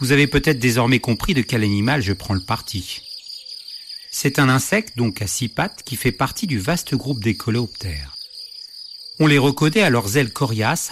Vous avez peut-être désormais compris de quel animal je prends le parti. C'est un insecte, donc à 6 pattes, qui fait partie du vaste groupe des coléoptères. On les reconnaît à leurs ailes coriaces